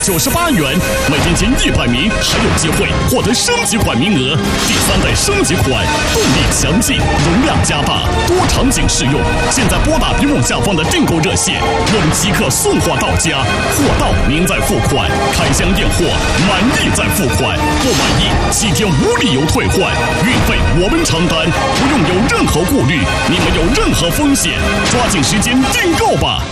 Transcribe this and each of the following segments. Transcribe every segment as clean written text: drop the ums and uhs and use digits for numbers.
98元，每天前100名还有机会获得升级款名额。第3代升级款，动力强劲，容量加大，多场景适用。现在拨打屏幕下方的订购热线，我们即刻送货到家，货到您再付款，开箱验货，满意再付款，不满意7天无理由退换，运费我们承担，不用有任何顾虑，你们有任何风险，抓紧时间订购吧。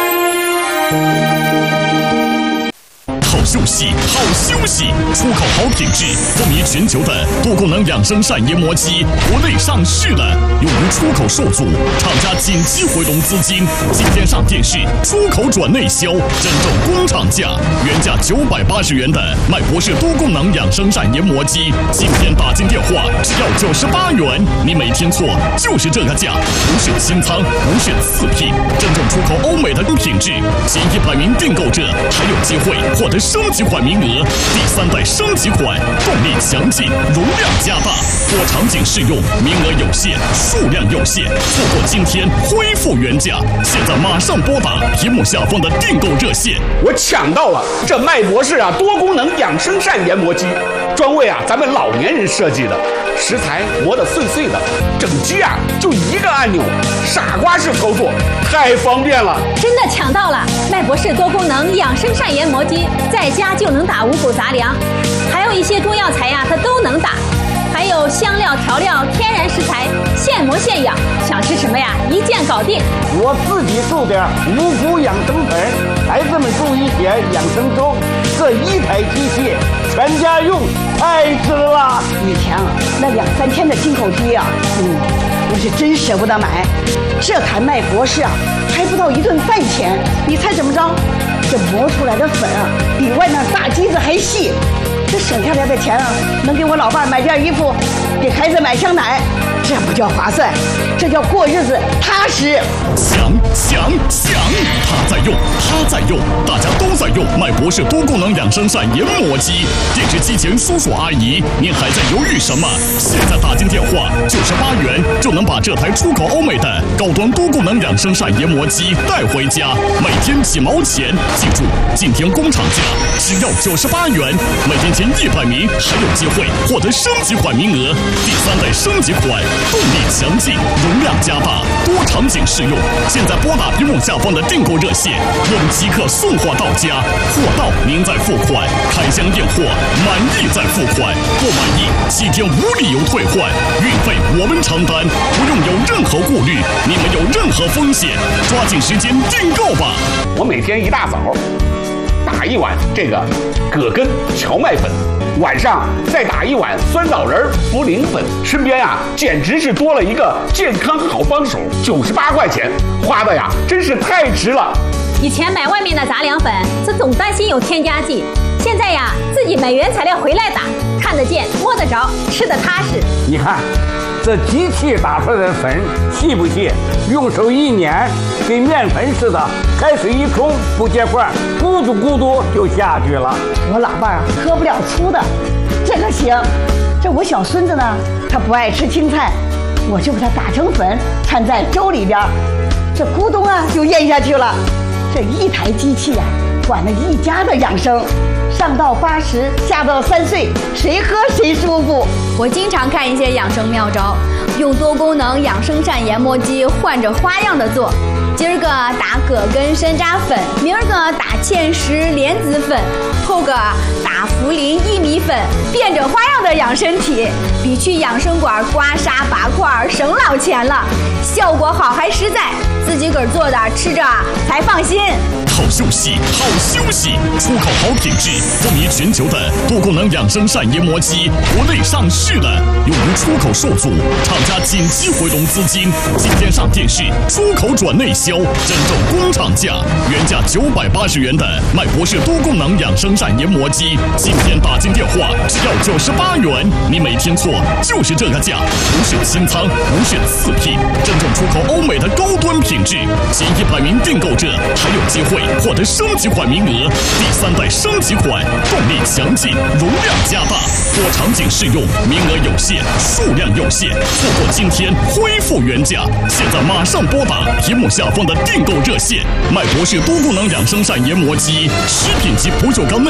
好休息，好休息！出口好品质，风靡全球的多功能养生膳研磨机，国内上市了，由于出口受阻，厂家紧急回笼资金，今天上电视，出口转内销，真正工厂价，原价980元的麦博士多功能养生膳研磨机，今天打进电话只要98元，你没听错，就是这个价，无选清仓，无选次品，真正出口欧美的品质，前100名订购者还有机会获得升级款名额。第3代升级款，动力强劲，容量加大，多场景适用，名额有限，数量有限，错过今天恢复原价。现在马上拨打屏幕下方的订购热线。 我抢到了这麦博士多功能养生膳研磨机，专为咱们老年人设计的，食材磨得碎碎的，整机就1个按钮，傻瓜式操作，太方便了。 真的抢到了麦博士多功能养生膳研磨机，在家就能打五谷杂粮，还有一些中药材它都能打，还有香料调料天然食材，现磨现养，想吃什么一键搞定。 我自己做点五谷养生粉，孩子们做一些养生粥，这一台机器全家用，太值了。 以前那2、3天的进口机我是真舍不得买。这台麦博士还不到1顿饭钱，你猜怎么着？这磨出来的粉比外面大机子还细，这省下来的钱能给我老伴买件衣服，给孩子买箱奶，这不叫划算，这叫过日子踏实。 抢！他在用，大家都在用麦博士多功能养生膳研磨机。电视机前叔叔阿姨，您还在犹豫什么？现在打进电话98元就能把这台出口欧美的高端多功能养生膳研磨机带回家，每天几毛钱。记住，今天工厂价只要98元，每天前100名还有机会获得升级款名额。第3代升级款，动力强劲，容量加大，多场景适用。现在拨打屏幕下方的订购热线，我们即刻送货到家，货到您再付款，开箱验货，满意再付款，不满意7天无理由退换，运费我们承担，不用有任何顾虑，你们有任何风险，抓紧时间订购吧。 我每天一大早打一碗这个葛根荞麦粉，晚上再打一碗酸枣仁茯苓粉，身边简直是多了一个健康好帮手，98块钱花的真是太值了。 以前买外面的杂粮粉，总担心有添加剂，现在自己买原材料回来打，看得见摸得着，吃得踏实。 你看这机器打出来的粉细不细？用手一捻，跟面粉似的，开水一冲不结块，咕嘟咕嘟就下去了。 我老伴喝不了粗的，这个行。这我小孙子呢，他不爱吃青菜，我就给他打成粉，掺在粥里边，这咕咚就咽下去了。这一台机器管了一家的养生，上到80，下到3岁，谁喝谁舒服。 我经常看一些养生妙招，用多功能养生膳研磨机换着花样的做。今儿个打葛根山楂粉，明儿个打芡实莲子粉，后个打茯苓薏米粉，变着花样的养身体，比去养生馆刮痧拔块省老钱了，效果好还实在，自己个儿做的吃着才放心。 好休息，出口好品质，风靡全球的多功能养生膳研磨机，国内上市了，由于出口受阻，厂家紧急回笼资金，今天上电视，出口转内销，真正工厂价，原价980元的麦博士多功能养生膳研磨机，今天打进电话只要98元，你没听错，就是这个价，无选清仓，无选次品，真正出口欧美的高端品质，前100名订购者还有机会获得升级款名额。第3代升级款，动力强劲，容量加大，多场景适用，名额有限，数量有限，错过今天恢复原价。现在马上拨打屏幕下方的订购热线。麦博士多功能养生膳研磨机，食品级不锈钢内